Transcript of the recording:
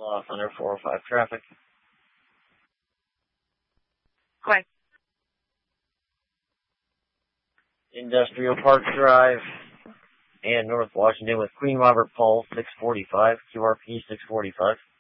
off under 405 traffic. Go ahead. Industrial Park Drive and North Washington with Queen Robert Paul 645, QRP 645.